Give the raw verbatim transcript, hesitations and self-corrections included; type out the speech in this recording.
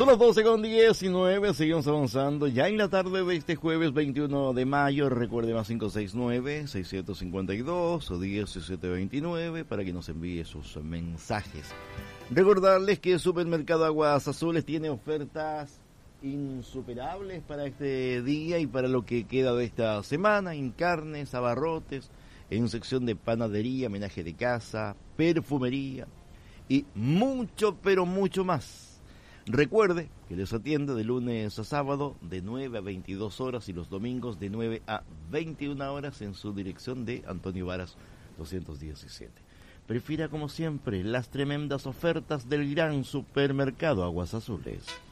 Son las doce con diecinueve, seguimos avanzando ya en la tarde de este jueves veintiuno de mayo. Recuerde más cinco seis nueve, seis cinco dos o diez siete veintinueve para que nos envíe sus mensajes. Recordarles que el Supermercado Aguas Azules tiene ofertas insuperables para este día y para lo que queda de esta semana, en carnes, abarrotes, en sección de panadería, menaje de casa, perfumería y mucho, pero mucho más. Recuerde que les atiende de lunes a sábado de nueve a veintidós horas y los domingos de nueve a veintiuna horas en su dirección de Antonio Varas doscientos diecisiete. Prefiera como siempre las tremendas ofertas del gran Supermercado Aguas Azules.